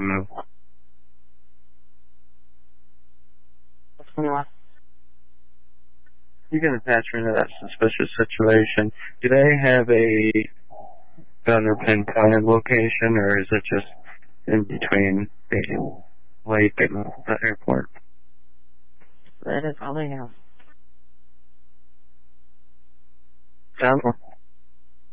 move. You can attach me to that suspicious situation. Do they have a gun or pinpointed location, or is it just in between the lake and the airport? That is all they have. Sounds